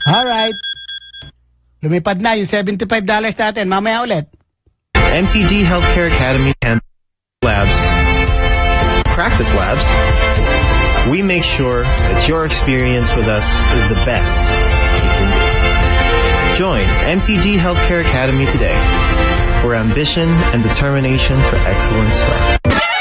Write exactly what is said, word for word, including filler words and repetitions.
Alright. Lumipad na yung seventy-five dollars natin. Mamaya ulit. M T G Healthcare Academy and Labs. Practice Labs. We make sure that your experience with us is the best you can do. Join M T G Healthcare Academy today, where ambition and determination for excellence start.